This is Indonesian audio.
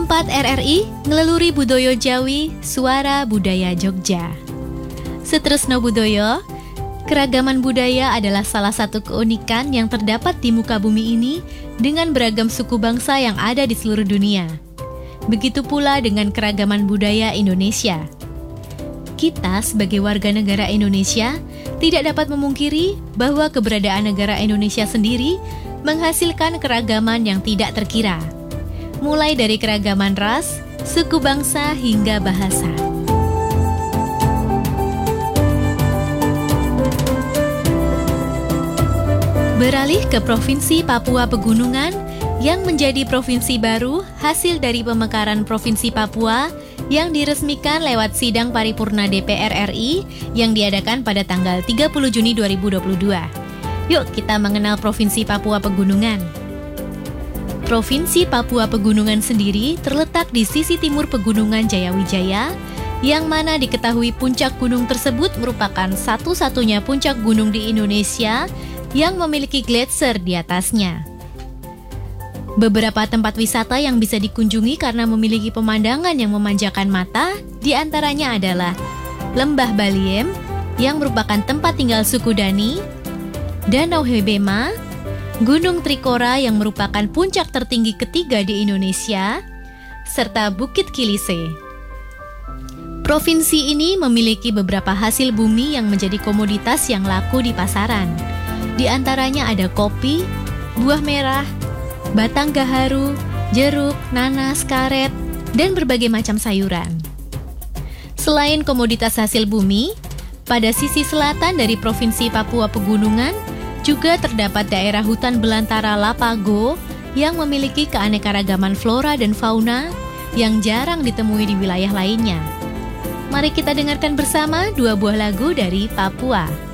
4 RRI Ngeleluri Budoyo Jawi, Suara Budaya Jogja. Setresno Budoyo, keragaman budaya adalah salah satu keunikan yang terdapat di muka bumi ini dengan beragam suku bangsa yang ada di seluruh dunia. Begitu pula dengan keragaman budaya Indonesia. Kita sebagai warga negara Indonesia tidak dapat memungkiri bahwa keberadaan negara Indonesia sendiri menghasilkan keragaman yang tidak terkira. Mulai dari keragaman ras, suku bangsa, hingga bahasa. Beralih ke Provinsi Papua Pegunungan yang menjadi provinsi baru hasil dari pemekaran Provinsi Papua yang diresmikan lewat sidang paripurna DPR RI yang diadakan pada tanggal 30 Juni 2022. Yuk kita mengenal Provinsi Papua Pegunungan. Provinsi Papua Pegunungan sendiri terletak di sisi timur Pegunungan Jayawijaya, yang mana diketahui puncak gunung tersebut merupakan satu-satunya puncak gunung di Indonesia yang memiliki gletser di atasnya. Beberapa tempat wisata yang bisa dikunjungi karena memiliki pemandangan yang memanjakan mata, diantaranya adalah Lembah Baliem, yang merupakan tempat tinggal suku Dani, Danau Hebema, Gunung Trikora yang merupakan puncak tertinggi ketiga di Indonesia, serta Bukit Kilise. Provinsi ini memiliki beberapa hasil bumi yang menjadi komoditas yang laku di pasaran. Di antaranya ada kopi, buah merah, batang gaharu, jeruk, nanas, karet, dan berbagai macam sayuran. Selain komoditas hasil bumi, pada sisi selatan dari Provinsi Papua Pegunungan juga terdapat daerah hutan belantara Lapago yang memiliki keanekaragaman flora dan fauna yang jarang ditemui di wilayah lainnya. Mari kita dengarkan bersama dua buah lagu dari Papua.